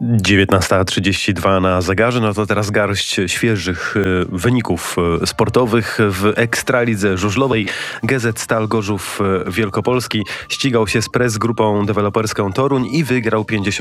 19:32 na zegarze, no to teraz garść świeżych wyników sportowych w Ekstralidze Żużlowej. GZ Stal Gorzów Wielkopolski ścigał się z Press grupą deweloperską Toruń i wygrał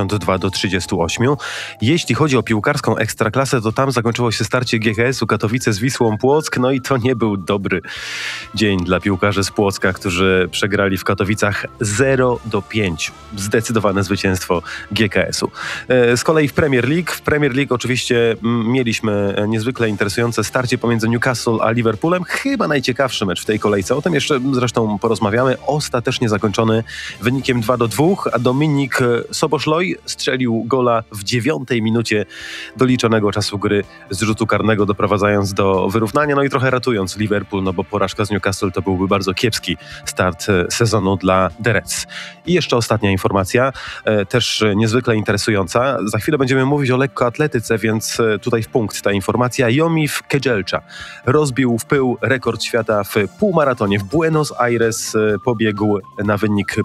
52-38. Jeśli chodzi o piłkarską Ekstraklasę, to tam zakończyło się starcie GKS-u Katowice z Wisłą Płock, no i to nie był dobry dzień dla piłkarzy z Płocka, którzy przegrali w Katowicach 0-5. Zdecydowane zwycięstwo GKS-u. Z kolei w Premier League oczywiście mieliśmy niezwykle interesujące starcie pomiędzy Newcastle a Liverpoolem. Chyba najciekawszy mecz w tej kolejce. O tym jeszcze zresztą porozmawiamy. Ostatecznie zakończony wynikiem 2-2, a Dominik Soboszloj strzelił gola w 9 minucie doliczonego czasu gry z rzutu karnego, doprowadzając do wyrównania, no i trochę ratując Liverpool, no bo porażka z Newcastle to byłby bardzo kiepski start sezonu dla The Reds. I jeszcze ostatnia informacja, też niezwykle interesująca. Za chwilę będziemy mówić o lekkoatletyce, więc tutaj w punkt ta informacja. Jomif Kejelcha rozbił w pył rekord świata w półmaratonie. W Buenos Aires pobiegł na wynik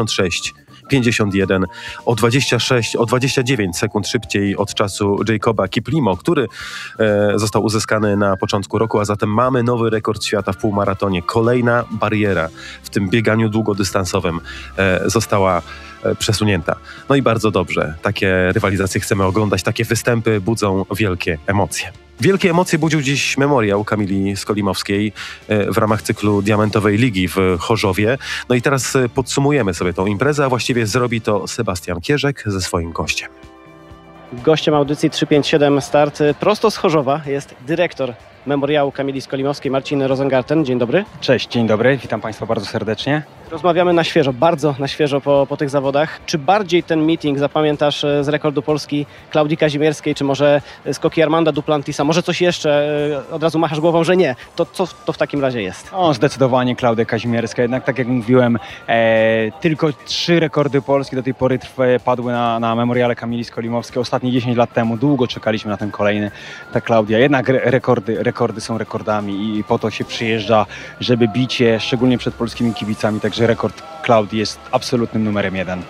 56-51 o 29 sekund szybciej od czasu Jacoba Kiplimo, który został uzyskany na początku roku, a zatem mamy nowy rekord świata w półmaratonie. Kolejna bariera w tym bieganiu długodystansowym została przesunięta. No i bardzo dobrze. Takie rywalizacje chcemy oglądać, takie występy budzą wielkie emocje. Wielkie emocje budził dziś memoriał Kamili Skolimowskiej w ramach cyklu Diamentowej Ligi w Chorzowie. No i teraz podsumujemy sobie tą imprezę, a właściwie zrobi to Sebastian Kierzek ze swoim gościem. Gościem audycji 357 Start prosto z Chorzowa jest dyrektor memoriału Kamili Skolimowskiej, Marcin Rosengarten. Dzień dobry. Cześć, dzień dobry, witam Państwa bardzo serdecznie. Rozmawiamy na świeżo, bardzo na świeżo po tych zawodach. Czy bardziej ten meeting zapamiętasz z rekordu Polski Klaudii Kazimierskiej, czy może skoki Armanda Duplantisa, może coś jeszcze? Od razu machasz głową, że nie. To co to w takim razie jest? Zdecydowanie Klaudia Kazimierska. Jednak tak jak mówiłem, tylko 3 rekordy Polski do tej pory padły na memoriale Kamili Skolimowskiej. Ostatnie 10 lat temu długo czekaliśmy na ten kolejny. Ta Klaudia, jednak rekordy są rekordami i po to się przyjeżdża, żeby bić je, szczególnie przed polskimi kibicami. Także rekord Klaudii jest absolutnym numerem 1.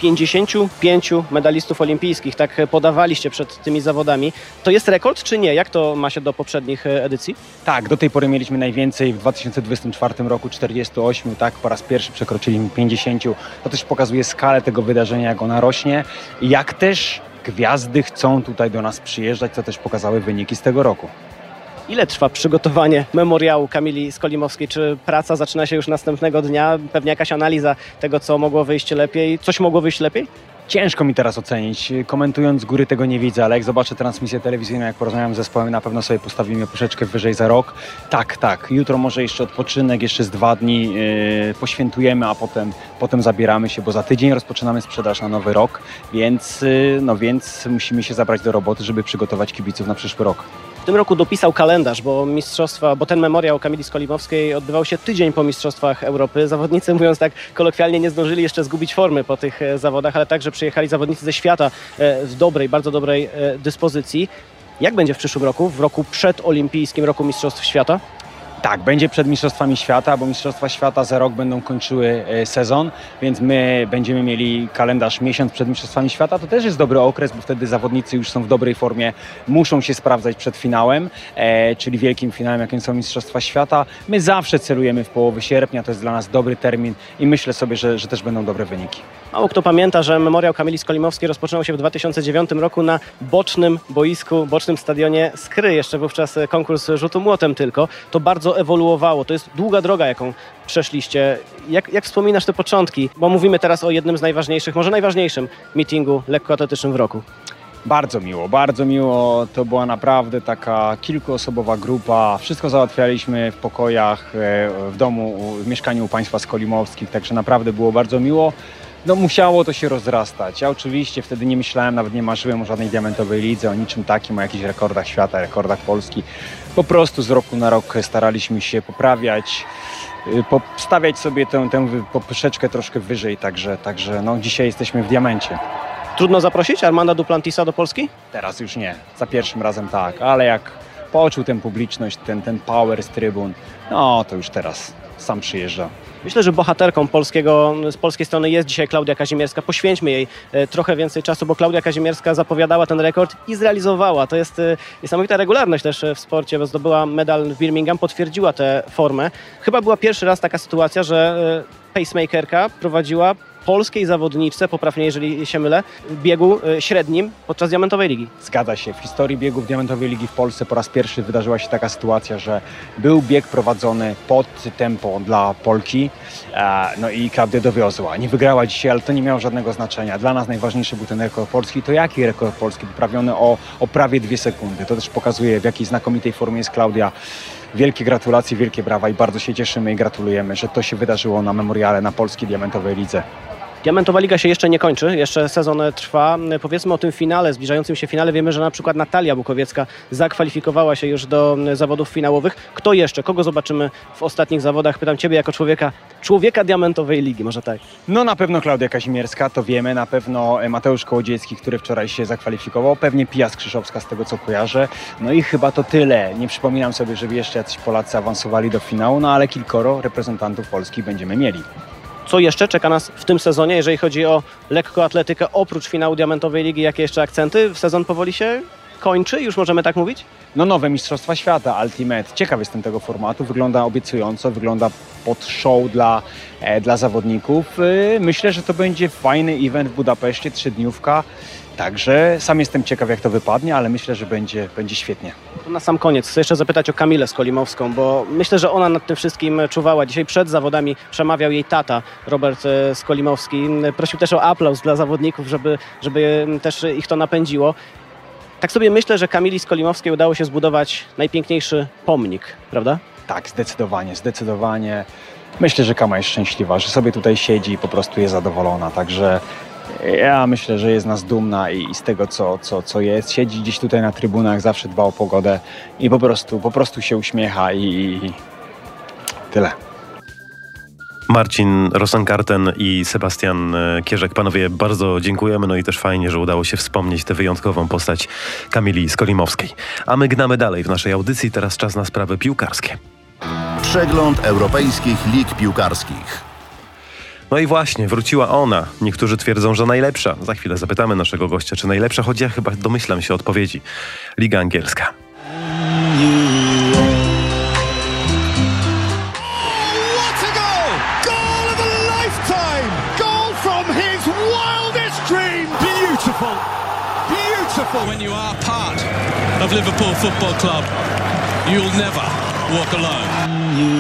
55 medalistów olimpijskich, tak podawaliście przed tymi zawodami. To jest rekord czy nie? Jak to ma się do poprzednich edycji? Tak, do tej pory mieliśmy najwięcej w 2024 roku 48, tak, po raz pierwszy przekroczyliśmy 50. To też pokazuje skalę tego wydarzenia, jak ona rośnie i jak też gwiazdy chcą tutaj do nas przyjeżdżać, co też pokazały wyniki z tego roku. Ile trwa przygotowanie memoriału Kamili Skolimowskiej? Czy praca zaczyna się już następnego dnia? Pewnie jakaś analiza tego, co mogło wyjść lepiej? Coś mogło wyjść lepiej? Ciężko mi teraz ocenić. Komentując z góry tego nie widzę, ale jak zobaczę transmisję telewizyjną, jak porozmawiam z zespołem, na pewno sobie postawimy poprzeczkę wyżej za rok. Tak. Jutro może jeszcze odpoczynek, jeszcze z 2 dni poświętujemy, a potem zabieramy się, bo za tydzień rozpoczynamy sprzedaż na nowy rok, więc musimy się zabrać do roboty, żeby przygotować kibiców na przyszły rok. W tym roku dopisał kalendarz, bo ten memoriał Kamili Skolimowskiej odbywał się tydzień po Mistrzostwach Europy. Zawodnicy, mówiąc tak kolokwialnie, nie zdążyli jeszcze zgubić formy po tych zawodach, ale także przyjechali zawodnicy ze świata w bardzo dobrej dyspozycji. Jak będzie w przyszłym roku, w roku przedolimpijskim, roku Mistrzostw Świata? Tak, będzie przed Mistrzostwami Świata, bo Mistrzostwa Świata za rok będą kończyły sezon, więc my będziemy mieli kalendarz miesiąc przed Mistrzostwami Świata. To też jest dobry okres, bo wtedy zawodnicy już są w dobrej formie, muszą się sprawdzać przed finałem, czyli wielkim finałem, jakim są Mistrzostwa Świata. My zawsze celujemy w połowie sierpnia, to jest dla nas dobry termin i myślę sobie, że też będą dobre wyniki. Mało kto pamięta, że memoriał Kamili Skolimowskiej rozpoczynał się w 2009 roku na bocznym boisku, bocznym stadionie Skry. Jeszcze wówczas konkurs rzutu młotem tylko. To bardzo ewoluowało. To jest długa droga, jaką przeszliście. Jak wspominasz te początki? Bo mówimy teraz o jednym z najważniejszych, może najważniejszym meetingu lekkoatletycznym w roku. Bardzo miło. To była naprawdę taka kilkuosobowa grupa. Wszystko załatwialiśmy w pokojach, w domu, w mieszkaniu u państwa Skolimowskich, także naprawdę było bardzo miło. Musiało to się rozrastać. Ja oczywiście wtedy nie myślałem, nawet nie marzyłem o żadnej diamentowej lidze, o niczym takim, o jakichś rekordach świata, rekordach Polski. Po prostu z roku na rok staraliśmy się poprawiać, stawiać sobie tę poprzeczkę troszkę wyżej, także dzisiaj jesteśmy w diamencie. Trudno zaprosić Armanda Duplantisa do Polski? Teraz już nie, za pierwszym razem tak, ale jak poczuł tę publiczność, ten power z trybun, to już teraz sam przyjeżdża. Myślę, że bohaterką z polskiej strony jest dzisiaj Klaudia Kazimierska. Poświęćmy jej trochę więcej czasu, bo Klaudia Kazimierska zapowiadała ten rekord i zrealizowała. To jest niesamowita regularność też w sporcie, bo zdobyła medal w Birmingham, potwierdziła tę formę. Chyba była pierwszy raz taka sytuacja, że pacemakerka prowadziła polskiej zawodniczce, poprawnie jeżeli się mylę, w biegu średnim podczas Diamentowej Ligi. Zgadza się. W historii biegów Diamentowej Ligi w Polsce po raz pierwszy wydarzyła się taka sytuacja, że był bieg prowadzony pod tempo dla Polki, no i Klaudia dowiozła. Nie wygrała dzisiaj, ale to nie miało żadnego znaczenia. Dla nas najważniejszy był ten rekord polski. To jaki rekord polski? Wyprawiony o prawie 2 sekundy. To też pokazuje, w jakiej znakomitej formie jest Klaudia. Wielkie gratulacje, wielkie brawa i bardzo się cieszymy i gratulujemy, że to się wydarzyło na memoriale na Polskiej Diamentowej Lidze. Diamentowa Liga się jeszcze nie kończy, jeszcze sezon trwa. Powiedzmy o tym finale, zbliżającym się finale. Wiemy, że na przykład Natalia Bukowiecka zakwalifikowała się już do zawodów finałowych. Kto jeszcze? Kogo zobaczymy w ostatnich zawodach? Pytam Ciebie jako człowieka Diamentowej Ligi, może tak? No na pewno Klaudia Kazimierska, to wiemy, na pewno Mateusz Kołodziejski, który wczoraj się zakwalifikował, pewnie Pia Skrzyszowska z tego co kojarzę. No i chyba to tyle. Nie przypominam sobie, żeby jeszcze jacyś Polacy awansowali do finału, no ale kilkoro reprezentantów Polski będziemy mieli. Co jeszcze czeka nas w tym sezonie, jeżeli chodzi o lekkoatletykę, oprócz finału Diamentowej Ligi? Jakie jeszcze akcenty? Sezon powoli się kończy, już możemy tak mówić? No nowe Mistrzostwa Świata, Ultimate. Ciekaw jestem tego formatu, wygląda obiecująco, wygląda pod show dla zawodników. Myślę, że to będzie fajny event w Budapeszcie, 3-dniówka. Także sam jestem ciekaw, jak to wypadnie, ale myślę, że będzie świetnie. Na sam koniec chcę jeszcze zapytać o Kamilę Skolimowską, bo myślę, że ona nad tym wszystkim czuwała. Dzisiaj przed zawodami przemawiał jej tata, Robert Skolimowski. Prosił też o aplauz dla zawodników, żeby też ich to napędziło. Tak sobie myślę, że Kamili Skolimowskiej udało się zbudować najpiękniejszy pomnik, prawda? Tak, zdecydowanie. Myślę, że Kama jest szczęśliwa, że sobie tutaj siedzi i po prostu jest zadowolona, także ja myślę, że jest nas dumna i z tego, co jest. Siedzi gdzieś tutaj na trybunach, zawsze dba o pogodę i po prostu się uśmiecha i tyle. Marcin Rosenkarten i Sebastian Kierzek. Panowie, bardzo dziękujemy. No i też fajnie, że udało się wspomnieć tę wyjątkową postać Kamili Skolimowskiej. A my gnamy dalej w naszej audycji. Teraz czas na sprawy piłkarskie. Przegląd europejskich lig piłkarskich. No i właśnie, wróciła ona. Niektórzy twierdzą, że najlepsza. Za chwilę zapytamy naszego gościa, czy najlepsza, choć ja chyba domyślam się odpowiedzi. Liga angielska. When you are part of Liverpool Football Club, you'll never walk alone.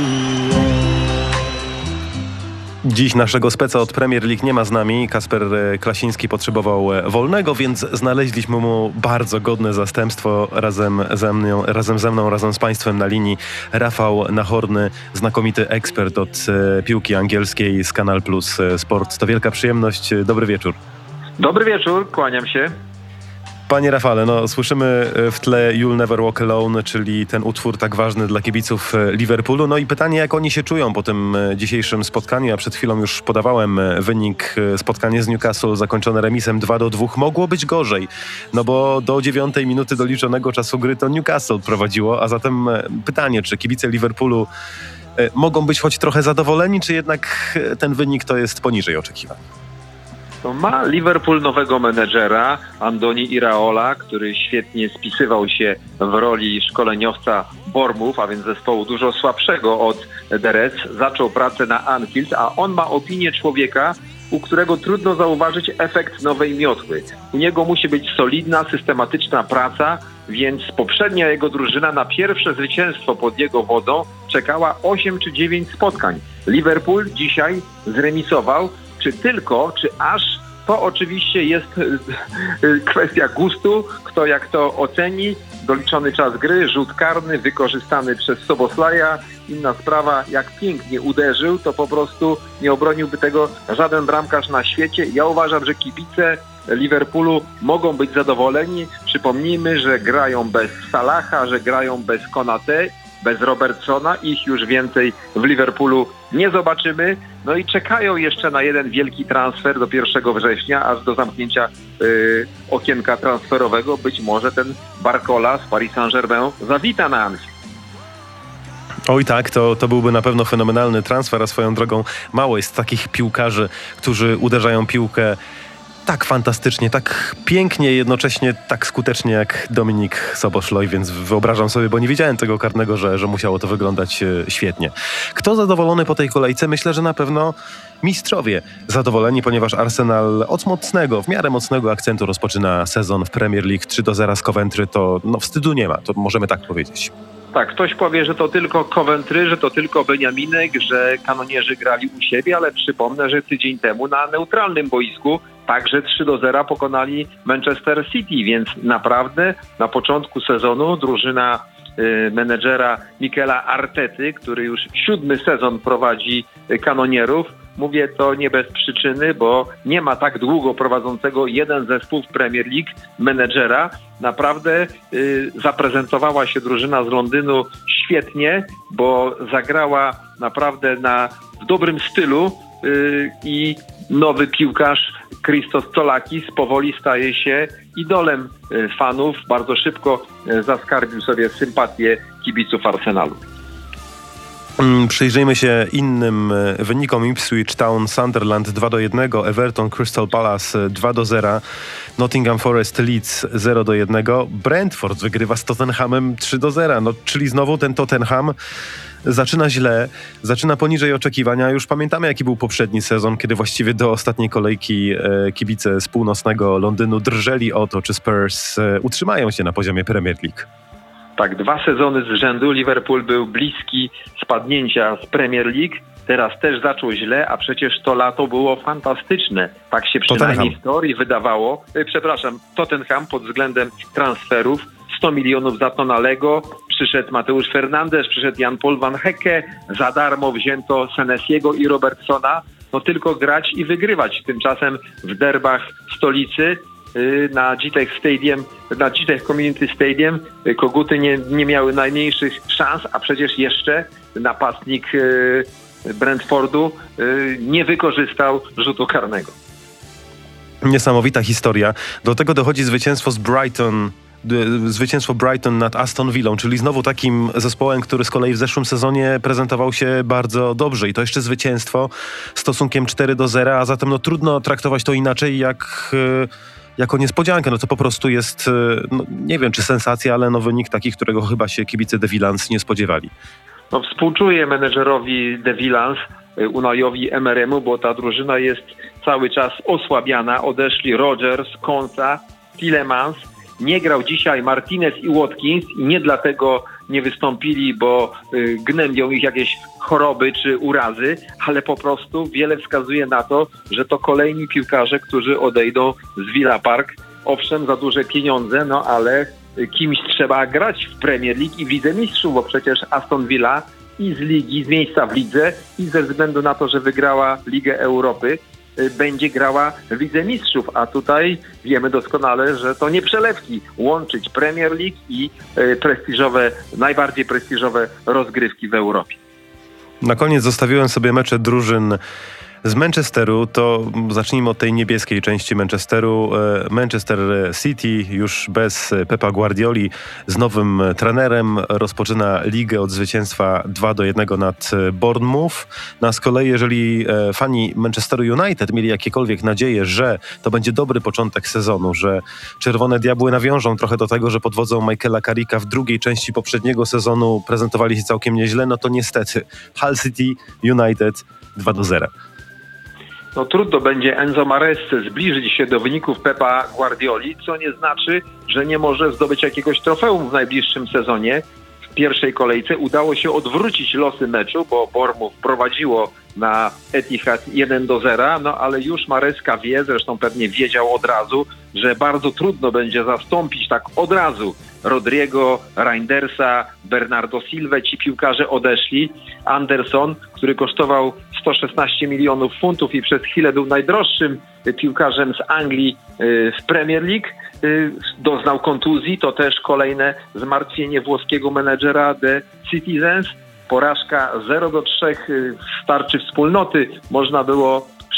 Dziś naszego speca od Premier League nie ma z nami. Kasper Klasiński potrzebował wolnego, więc znaleźliśmy mu bardzo godne zastępstwo razem ze mną, razem z Państwem na linii. Rafał Nachorny, znakomity ekspert od piłki angielskiej z Kanal Plus Sport. To wielka przyjemność. Dobry wieczór. Dobry wieczór, kłaniam się. Panie Rafale, no słyszymy w tle You'll Never Walk Alone, czyli ten utwór tak ważny dla kibiców Liverpoolu. No i pytanie, jak oni się czują po tym dzisiejszym spotkaniu. Ja przed chwilą już podawałem wynik. Spotkanie z Newcastle zakończone remisem 2-2. Mogło być gorzej, no bo do 9 minuty doliczonego czasu gry to Newcastle prowadziło, a zatem pytanie, czy kibice Liverpoolu mogą być choć trochę zadowoleni, czy jednak ten wynik to jest poniżej oczekiwań? Ma Liverpool nowego menedżera, Andoni Iraola, który świetnie spisywał się w roli szkoleniowca Bournemouth, a więc zespołu dużo słabszego od The Reds. Zaczął pracę na Anfield, a on ma opinię człowieka, u którego trudno zauważyć efekt nowej miotły. U niego musi być solidna, systematyczna praca, więc poprzednia jego drużyna na pierwsze zwycięstwo pod jego wodą czekała 8 czy 9 spotkań. Liverpool dzisiaj zremisował, czy aż, to oczywiście jest kwestia gustu, kto jak to oceni. Doliczony czas gry, rzut karny wykorzystany przez Soboslaja. Inna sprawa, jak pięknie uderzył, to po prostu nie obroniłby tego żaden bramkarz na świecie. Ja uważam, że kibice Liverpoolu mogą być zadowoleni. Przypomnijmy, że grają bez Salaha, że grają bez Konate, bez Robertsona. Ich już więcej w Liverpoolu nie zobaczymy. No i czekają jeszcze na jeden wielki transfer do 1 września, aż do zamknięcia okienka transferowego. Być może ten Barcola z Paris Saint-Germain zawita na Anfield. Oj tak, to byłby na pewno fenomenalny transfer, a swoją drogą mało jest takich piłkarzy, którzy uderzają piłkę tak fantastycznie, tak pięknie, jednocześnie tak skutecznie jak Dominik Soboszloj, więc wyobrażam sobie, bo nie widziałem tego karnego, że musiało to wyglądać świetnie. Kto zadowolony po tej kolejce? Myślę, że na pewno mistrzowie zadowoleni, ponieważ Arsenal od mocnego, w miarę mocnego akcentu rozpoczyna sezon w Premier League. 3-0 z Coventry to wstydu nie ma, to możemy tak powiedzieć. Tak, ktoś powie, że to tylko Coventry, że to tylko Beniaminek, że kanonierzy grali u siebie, ale przypomnę, że tydzień temu na neutralnym boisku także 3-0 pokonali Manchester City, więc naprawdę na początku sezonu drużyna menedżera Mikela Artety, który już 7. sezon prowadzi kanonierów, mówię to nie bez przyczyny, bo nie ma tak długo prowadzącego jeden zespół w Premier League menedżera. Naprawdę zaprezentowała się drużyna z Londynu świetnie, bo zagrała naprawdę w dobrym stylu i nowy piłkarz Christos Tsolakis powoli staje się idolem fanów. Bardzo szybko zaskarbił sobie sympatię kibiców Arsenalu. Przyjrzyjmy się innym wynikom. Ipswich Town Sunderland 2-1, Everton Crystal Palace 2-0, Nottingham Forest Leeds 0-1, Brentford wygrywa z Tottenhamem 3-0. Czyli znowu ten Tottenham zaczyna źle, zaczyna poniżej oczekiwania. Już pamiętamy, jaki był poprzedni sezon, kiedy właściwie do ostatniej kolejki kibice z północnego Londynu drżeli o to, czy Spurs utrzymają się na poziomie Premier League. Tak, 2 sezony z rzędu Liverpool był bliski spadnięcia z Premier League. Teraz też zaczął źle, a przecież to lato było fantastyczne. Tak się przynajmniej w teorii wydawało. Tottenham pod względem transferów. 100 milionów za Tonalego, przyszedł Mateusz Fernandes, przyszedł Jan-Paul Van Hecke, za darmo wzięto Senesiego i Robertsona. Tylko grać i wygrywać. Tymczasem w derbach stolicy na GTEC Community Stadium koguty nie miały najmniejszych szans, a przecież jeszcze napastnik Brentfordu nie wykorzystał rzutu karnego. Niesamowita historia. Do tego dochodzi zwycięstwo Brighton nad Aston Villą, czyli znowu takim zespołem, który z kolei w zeszłym sezonie prezentował się bardzo dobrze i to jeszcze zwycięstwo stosunkiem 4-0, a zatem trudno traktować to inaczej jako niespodziankę. To po prostu jest, nie wiem czy sensacja, ale wynik taki, którego chyba się kibice The Villans nie spodziewali. Współczuję menedżerowi The Villans, Unayowi Emery'emu, bo ta drużyna jest cały czas osłabiana. Odeszli Rodgers, Konsa, Tielemans. Nie grał dzisiaj Martinez i Watkins i nie dlatego nie wystąpili, bo gnębią ich jakieś choroby czy urazy, ale po prostu wiele wskazuje na to, że to kolejni piłkarze, którzy odejdą z Villa Park. Owszem, za duże pieniądze, ale kimś trzeba grać w Premier League i w Lidze Mistrzów, bo przecież Aston Villa i z ligi, z miejsca w lidze i ze względu na to, że wygrała Ligę Europy, będzie grała w Lidze Mistrzów, a tutaj wiemy doskonale, że to nie przelewki łączyć Premier League i najbardziej prestiżowe rozgrywki w Europie. Na koniec zostawiłem sobie mecze drużyn z Manchesteru. To zacznijmy od tej niebieskiej części Manchesteru. Manchester City już bez Pepa Guardioli z nowym trenerem rozpoczyna ligę od zwycięstwa 2-1 nad Bournemouth. A z kolei jeżeli fani Manchesteru United mieli jakiekolwiek nadzieję, że to będzie dobry początek sezonu, że Czerwone Diabły nawiążą trochę do tego, że pod wodzą Michaela Carricka w drugiej części poprzedniego sezonu prezentowali się całkiem nieźle, to niestety Hull City United 2-0. Trudno będzie Enzo Maresce zbliżyć się do wyników Pepa Guardioli, co nie znaczy, że nie może zdobyć jakiegoś trofeum w najbliższym sezonie. W pierwszej kolejce udało się odwrócić losy meczu, bo Bournemouth prowadziło na Etihad 1-0, ale już Maresca wie, zresztą pewnie wiedział od razu, że bardzo trudno będzie zastąpić tak od razu Rodrigo, Reindersa, Bernardo Silva. Ci piłkarze odeszli. Anderson, który kosztował 116 milionów funtów i przez chwilę był najdroższym piłkarzem z Anglii w Premier League, doznał kontuzji. To też kolejne zmartwienie włoskiego menedżera The Citizens. Porażka 0-3 w starczy wspólnoty. Można było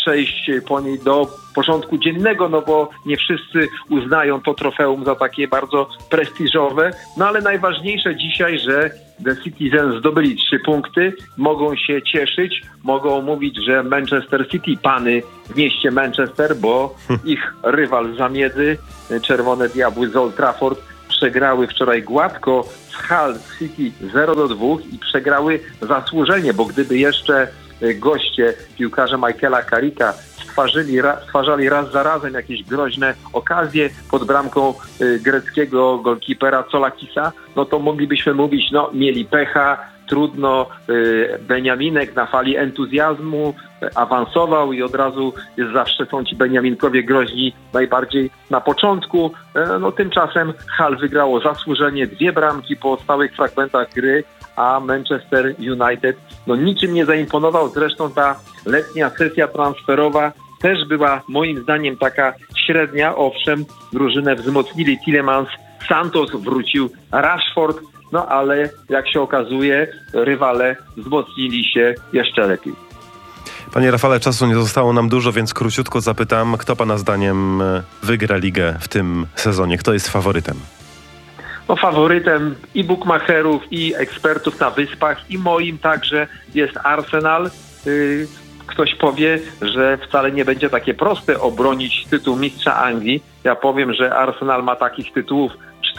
przejść po niej do porządku dziennego, no bo nie wszyscy uznają to trofeum za takie bardzo prestiżowe, no ale najważniejsze dzisiaj, że The Citizens zdobyli 3 punkty, mogą się cieszyć, mogą mówić, że Manchester City pany w mieście Manchester, bo ich rywal z Zamiedy, Czerwone Diabły z Old Trafford, przegrały wczoraj gładko z Hull City 0-2 i przegrały zasłużenie, bo gdyby jeszcze goście piłkarze Michaela Carricka stwarzali raz za razem jakieś groźne okazje pod bramką greckiego golkipera Tsolakisa, no to moglibyśmy mówić, no mieli pecha, trudno, Beniaminek na fali entuzjazmu awansował i od razu zawsze są ci Beniaminkowie groźni najbardziej na początku. No tymczasem Hull wygrało zasłużenie 2 bramki po stałych fragmentach gry, a Manchester United no niczym nie zaimponował. Zresztą ta letnia sesja transferowa też była moim zdaniem taka średnia. Owszem, drużynę wzmocnili Tielemans, Santos, wrócił Rashford, no ale jak się okazuje, rywale wzmocnili się jeszcze lepiej. Panie Rafale, czasu nie zostało nam dużo, więc króciutko zapytam, kto pana zdaniem wygra ligę w tym sezonie? Kto jest faworytem? No, faworytem i bukmacherów, i ekspertów na Wyspach, i moim także jest Arsenal. Ktoś powie, że wcale nie będzie takie proste obronić tytuł mistrza Anglii. Ja powiem, że Arsenal ma takich tytułów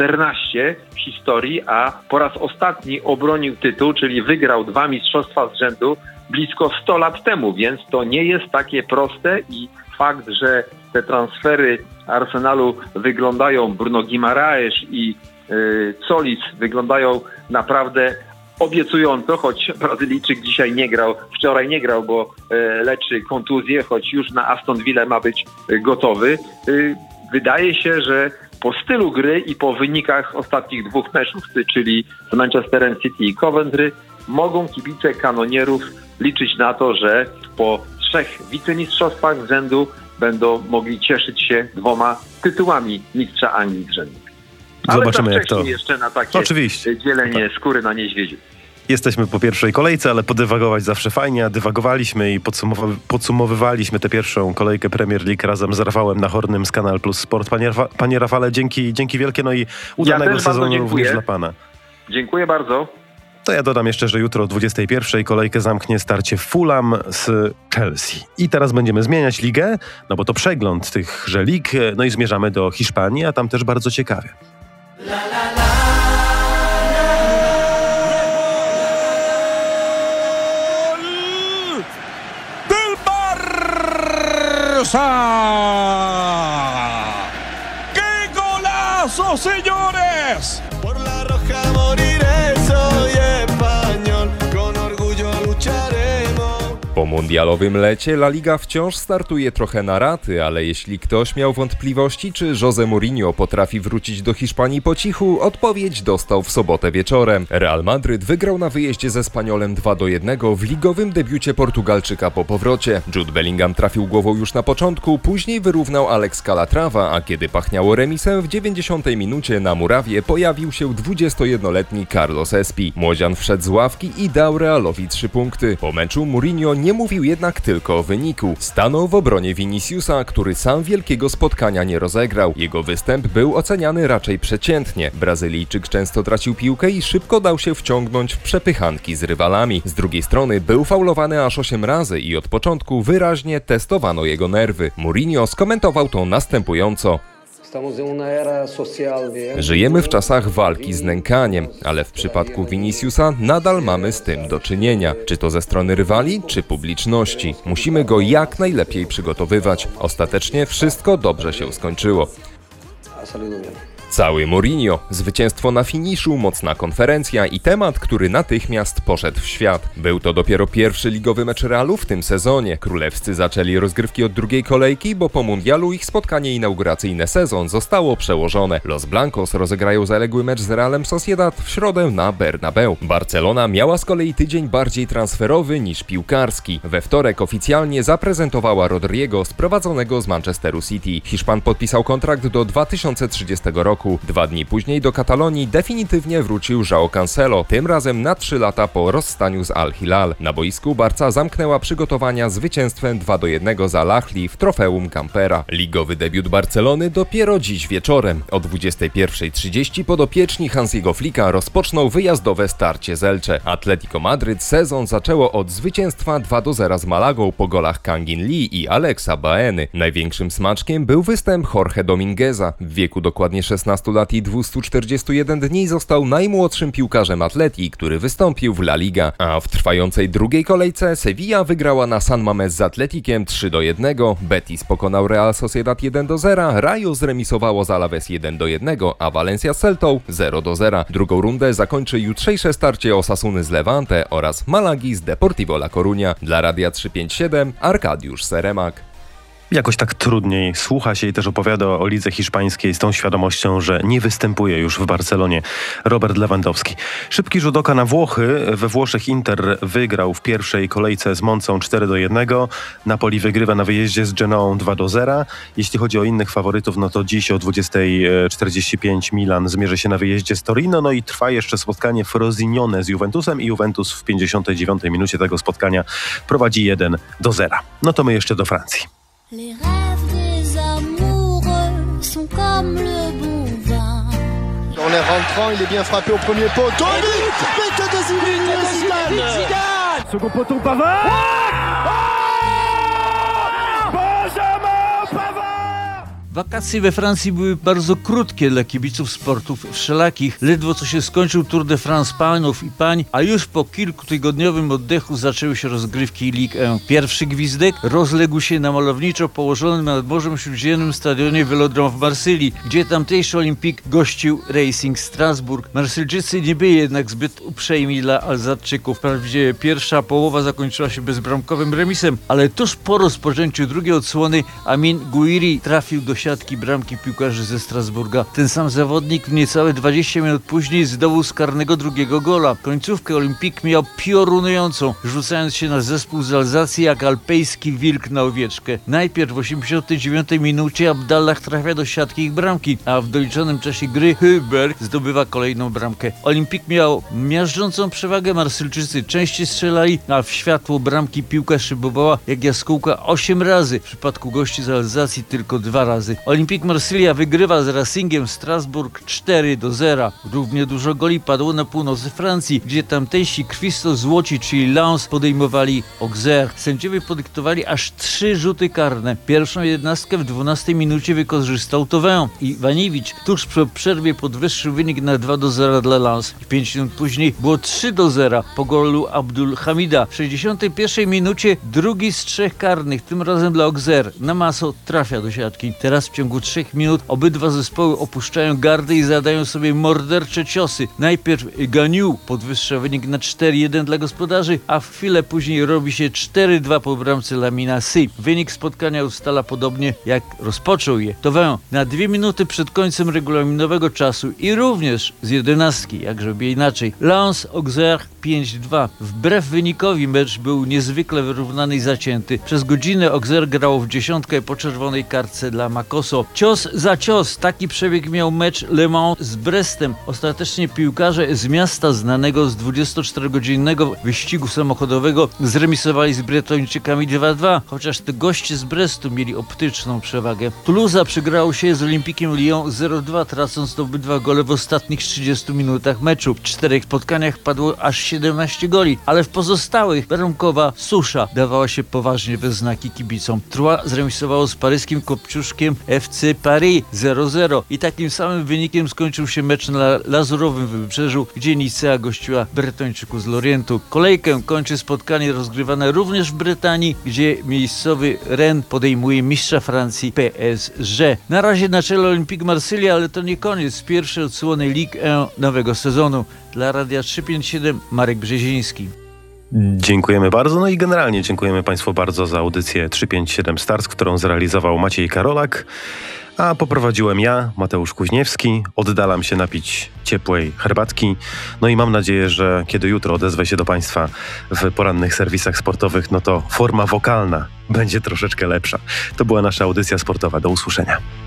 14 w historii, a po raz ostatni obronił tytuł, czyli wygrał 2 mistrzostwa z rzędu blisko 100 lat temu, więc to nie jest takie proste i fakt, że te transfery Arsenalu wyglądają, Bruno Guimaraes i Solis wyglądają naprawdę obiecująco, choć Brazylijczyk dzisiaj nie grał, wczoraj nie grał, bo leczy kontuzję, choć już na Aston Villa ma być gotowy. Wydaje się, że po stylu gry i po wynikach ostatnich 2 meczów, czyli z Manchesterem City i Coventry, mogą kibice kanonierów liczyć na to, że po 3 wicemistrzostwach z rzędu będą mogli cieszyć się 2 tytułami mistrza Anglii z rzędu. Zobaczymy, jak to jeszcze na takie dzielenie skóry na niedźwiedziu. Jesteśmy po pierwszej kolejce, ale podywagować zawsze fajnie, a dywagowaliśmy i podsumowywaliśmy tę pierwszą kolejkę Premier League razem z Rafałem Nachornym z Kanal Plus Sport. Panie Rafale, dzięki wielkie, no i udanego sezonu również dla pana. Dziękuję bardzo. To ja dodam jeszcze, że jutro o 21:00 kolejkę zamknie starcie Fulham z Chelsea. I teraz będziemy zmieniać ligę, no bo to przegląd tychże lig, no i zmierzamy do Hiszpanii, a tam też bardzo ciekawie. ¡Qué golazo, señores! Por la roja moriré, soy español, con orgullo lucharemos. Po mundialowym lecie La Liga wciąż startuje trochę na raty, ale jeśli ktoś miał wątpliwości, czy José Mourinho potrafi wrócić do Hiszpanii po cichu, odpowiedź dostał w sobotę wieczorem. Real Madryt wygrał na wyjeździe ze Espanyolem 2-1 w ligowym debiucie Portugalczyka po powrocie. Jude Bellingham trafił głową już na początku, później wyrównał Alex Calatrava, a kiedy pachniało remisem, w 90 minucie na murawie pojawił się 21-letni Carlos Espi. Młodzian wszedł z ławki i dał Realowi 3 punkty. Po meczu Mourinho nie mówił jednak tylko o wyniku. Stanął w obronie Viniciusa, który sam wielkiego spotkania nie rozegrał. Jego występ był oceniany raczej przeciętnie. Brazylijczyk często tracił piłkę i szybko dał się wciągnąć w przepychanki z rywalami. Z drugiej strony był faulowany aż 8 razy i od początku wyraźnie testowano jego nerwy. Mourinho skomentował to następująco. Żyjemy w czasach walki z nękaniem, ale w przypadku Viniciusa nadal mamy z tym do czynienia. Czy to ze strony rywali, czy publiczności. Musimy go jak najlepiej przygotowywać. Ostatecznie wszystko dobrze się skończyło. Cały Mourinho, zwycięstwo na finiszu, mocna konferencja i temat, który natychmiast poszedł w świat. Był to dopiero pierwszy ligowy mecz Realu w tym sezonie. Królewscy zaczęli rozgrywki od drugiej kolejki, bo po mundialu ich spotkanie inauguracyjne sezon zostało przełożone. Los Blancos rozegrają zaległy mecz z Realem Sociedad w środę na Bernabeu. Barcelona miała z kolei tydzień bardziej transferowy niż piłkarski. We wtorek oficjalnie zaprezentowała Rodrigo sprowadzonego z Manchesteru City. Hiszpan podpisał kontrakt do 2030 roku. roku. 2 dni później do Katalonii definitywnie wrócił João Cancelo, tym razem na 3 lata po rozstaniu z Al Hilal. Na boisku Barca zamknęła przygotowania zwycięstwem 2-1 za Al-Ahli w trofeum Campera. Ligowy debiut Barcelony dopiero dziś wieczorem. O 21:30 podopieczni Hansiego Flicka rozpoczną wyjazdowe starcie z Elche. Atletico Madryt sezon zaczęło od zwycięstwa 2-0 z Malagą po golach Kangin Lee i Alexa Baeny. Największym smaczkiem był występ Jorge Domingueza. W wieku dokładnie 16 lat i 241 dni został najmłodszym piłkarzem Atleti, który wystąpił w La Liga. A w trwającej drugiej kolejce Sevilla wygrała na San Mamés z Atletikiem 3-1, Betis pokonał Real Sociedad 1-0, Rayo zremisowało z Alaves 1-1, a Valencia z Celtą 0-0. Drugą rundę zakończy jutrzejsze starcie Osasuny z Levante oraz Malagi z Deportivo La Coruña. Dla Radia 357 Arkadiusz Seremak. Jakoś tak trudniej słucha się i też opowiada o lidze hiszpańskiej z tą świadomością, że nie występuje już w Barcelonie Robert Lewandowski. Szybki rzut oka na Włochy. We Włoszech Inter wygrał w pierwszej kolejce z Moncą 4-1. Napoli wygrywa na wyjeździe z Genoą 2-0. Jeśli chodzi o innych faworytów, no to dziś o 20:45 Milan zmierzy się na wyjeździe z Torino. No i trwa jeszcze spotkanie Frosinone z Juventusem i Juventus w 59 minucie tego spotkania prowadzi 1-0. No to my jeszcze do Francji. Les rêves des amoureux sont comme le bon vin. En les rentrant, il est bien frappé au premier poteau. But de Zidane. Second poteau Pavard. Wakacje we Francji były bardzo krótkie dla kibiców sportów wszelakich. Ledwo co się skończył Tour de France panów i pań, a już po kilkutygodniowym oddechu zaczęły się rozgrywki Ligue 1. Pierwszy gwizdek rozległ się na malowniczo położonym nad Morzem Śródziemnym stadionie Velodrome w Marsylii, gdzie tamtejszy Olympique gościł Racing Strasbourg. Marsyljczycy nie byli jednak zbyt uprzejmi dla Alzatczyków. Wprawdzie pierwsza połowa zakończyła się bezbramkowym remisem, ale tuż po rozpoczęciu drugiej odsłony Amin Gouiri trafił do siatki bramki piłkarzy ze Strasburga. Ten sam zawodnik w niecałe 20 minut później zdobył z karnego drugiego gola. Końcówkę Olympique miał piorunującą, rzucając się na zespół z Alzacji jak alpejski wilk na owieczkę. Najpierw w 89 minucie Abdallah trafia do siatki ich bramki, a w doliczonym czasie gry Höjbjerg zdobywa kolejną bramkę. Olympique miał miażdżącą przewagę, Marsyljczycy częściej strzelali, a w światło bramki piłka szybowała jak jaskółka 8 razy. W przypadku gości z Alzacji tylko 2 razy. Olympique Marsylia wygrywa z Racingiem Strasbourg 4-0. Równie dużo goli padło na północy Francji, gdzie tamtejsi krwisto złoci, czyli Lens, podejmowali Auxerre. Sędziowie podyktowali aż 3 rzuty karne. Pierwszą 11 w 12 minucie wykorzystał Thauvin i Vaniewicz. Tuż po przerwie podwyższył wynik na 2-0 dla Lens. 5 minut później było 3-0 po golu Abdul Hamida. W 61 minucie drugi z 3 karnych, tym razem dla Auxerre. Namaso trafia do siatki. Teraz w ciągu 3 minut obydwa zespoły opuszczają gardę i zadają sobie mordercze ciosy. Najpierw Gagnou podwyższa wynik na 4-1 dla gospodarzy, a w chwilę później robi się 4-2 po bramce Lamina Sy. Wynik spotkania ustala podobnie jak rozpoczął je Thauvin na 2 minuty przed końcem regulaminowego czasu i również z 11, jak żeby inaczej. Lens Auxerre 5-2. Wbrew wynikowi mecz był niezwykle wyrównany i zacięty. Przez godzinę Auxerre grało w dziesiątkę po czerwonej kartce dla Makoso. Cios za cios. Taki przebieg miał mecz Le Mans z Brestem. Ostatecznie piłkarze z miasta znanego z 24-godzinnego wyścigu samochodowego zremisowali z Bretończykami 2-2, chociaż te goście z Brestu mieli optyczną przewagę. Toulouse przegrało się z Olympikiem Lyon 0-2, tracąc obydwa gole w ostatnich 30 minutach meczu. W 4 spotkaniach padło aż 17 goli, ale w pozostałych bramkowa susza dawała się poważnie we znaki kibicom. Troyes zremisowało z paryskim kopciuszkiem FC Paris 0-0 i takim samym wynikiem skończył się mecz na Lazurowym Wybrzeżu, gdzie Nicea gościła Bretończyków z Lorientu. Kolejkę kończy spotkanie rozgrywane również w Brytanii, gdzie miejscowy Rennes podejmuje mistrza Francji PSG. Na razie na czele Olympique Marsylia, ale to nie koniec pierwszej odsłony Ligue 1 nowego sezonu. Dla Radia 357 Marek Brzeziński. Dziękujemy bardzo, no i generalnie dziękujemy Państwu bardzo za audycję 357 Stars, którą zrealizował Maciej Karolak, a poprowadziłem ja, Mateusz Kuźniewski. Oddalam się napić ciepłej herbatki, no i mam nadzieję, że kiedy jutro odezwę się do Państwa w porannych serwisach sportowych, no to forma wokalna będzie troszeczkę lepsza. To była nasza audycja sportowa. Do usłyszenia.